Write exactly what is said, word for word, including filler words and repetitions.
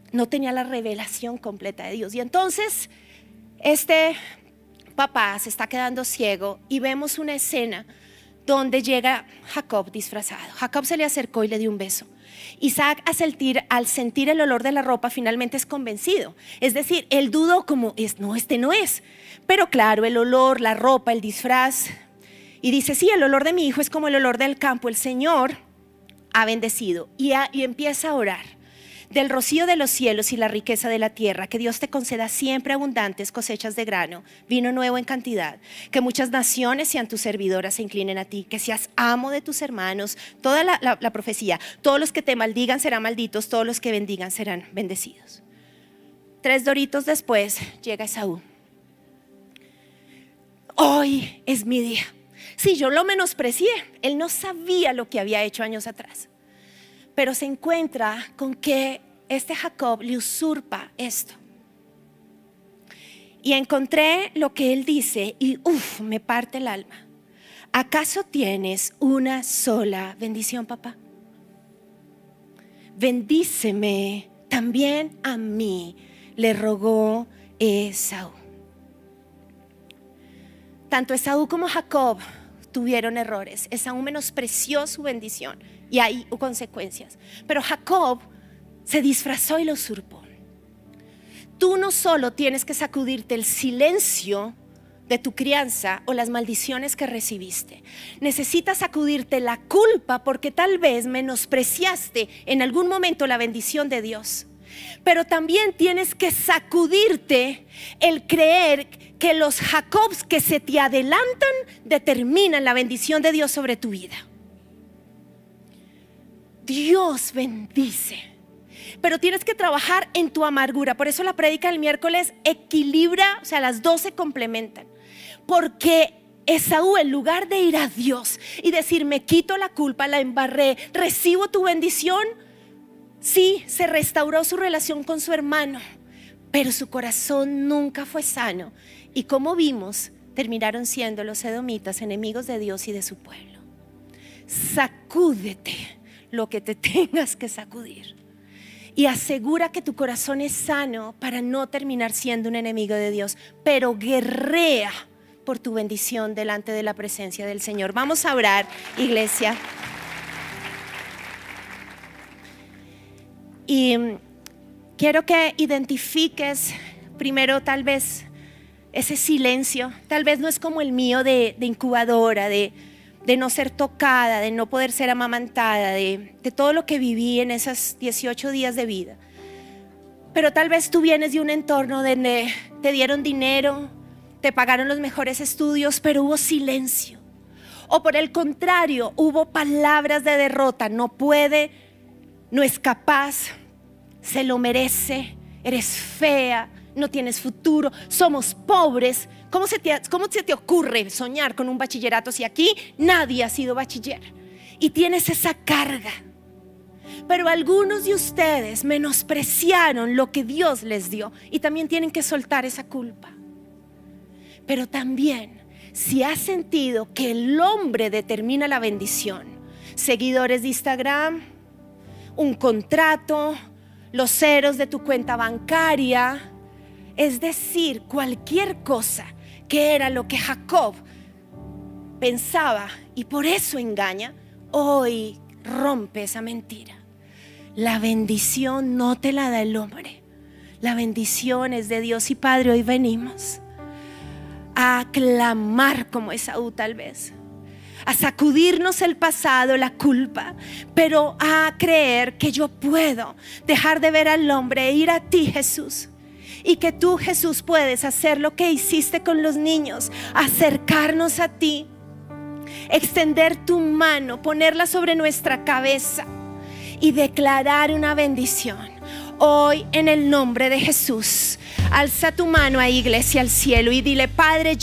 no tenía la revelación completa de Dios. Y entonces este papá se está quedando ciego y vemos una escena donde llega Jacob disfrazado. Jacob se le acercó y le dio un beso. Isaac al sentir, al sentir el olor de la ropa finalmente es convencido. Es decir, él dudó como, es, no, este no es. Pero claro, el olor, la ropa, el disfraz. Y dice, sí, el olor de mi hijo es como el olor del campo. El Señor ha bendecido. Y, a, y empieza a orar. Del rocío de los cielos y la riqueza de la tierra, que Dios te conceda siempre abundantes cosechas de grano, vino nuevo en cantidad, que muchas naciones sean tus servidoras, se inclinen a ti, que seas amo de tus hermanos, toda la, la, la profecía, todos los que te maldigan serán malditos, todos los que bendigan serán bendecidos. Tres doritos después llega Esaú. Hoy es mi día. Sí, yo lo menosprecié, él no sabía lo que había hecho años atrás. Pero se encuentra con que este Jacob le usurpa esto. Y encontré lo que él dice y uff, me parte el alma. ¿Acaso tienes una sola bendición, papá? Bendíceme también a mí, le rogó Esaú. Tanto Esaú como Jacob tuvieron errores. Esaú menospreció su bendición y hay consecuencias. Pero Jacob se disfrazó y lo usurpó. Tú no solo tienes que sacudirte el silencio de tu crianza o las maldiciones que recibiste. Necesitas sacudirte la culpa porque tal vez menospreciaste en algún momento la bendición de Dios. Pero también tienes que sacudirte el creer que los Jacobs que se te adelantan determinan la bendición de Dios sobre tu vida. Dios bendice, pero tienes que trabajar en tu amargura. Por eso la prédica del miércoles equilibra, o sea, las dos se complementan. Porque Esaú, en lugar de ir a Dios y decir, me quito la culpa, la embarré, recibo tu bendición, sí, se restauró su relación con su hermano, pero su corazón nunca fue sano. Y como vimos, terminaron siendo los edomitas enemigos de Dios y de su pueblo. Sacúdete lo que te tengas que sacudir y asegura que tu corazón es sano para no terminar siendo un enemigo de Dios, pero guerrea por tu bendición delante de la presencia del Señor. Vamos a orar, iglesia. Y quiero que identifiques primero tal vez ese silencio. Tal vez no es como el mío de, de incubadora, de, de no ser tocada, de no poder ser amamantada, de, de todo lo que viví en esos dieciocho días de vida. Pero tal vez tú vienes de un entorno donde te dieron dinero, te pagaron los mejores estudios, pero hubo silencio. O por el contrario, hubo palabras de derrota. No puede, no es capaz, se lo merece, eres fea, no tienes futuro, somos pobres. ¿Cómo se te, cómo se te ocurre soñar con un bachillerato si aquí nadie ha sido bachiller? Y tienes esa carga. Pero algunos de ustedes menospreciaron lo que Dios les dio y también tienen que soltar esa culpa. Pero también, si has sentido que el hombre determina la bendición, seguidores de Instagram, un contrato, los ceros de tu cuenta bancaria, es decir, cualquier cosa que era lo que Jacob pensaba y por eso engaña, hoy rompe esa mentira. La bendición no te la da el hombre, la bendición es de Dios. Y Padre, hoy venimos a clamar como Esaú tal vez, a sacudirnos el pasado, la culpa, pero a creer que yo puedo dejar de ver al hombre e ir a ti, Jesús. Y que tú, Jesús, puedes hacer lo que hiciste con los niños, acercarnos a ti, extender tu mano, ponerla sobre nuestra cabeza y declarar una bendición. Hoy, en el nombre de Jesús, alza tu mano a iglesia al cielo y dile: Padre,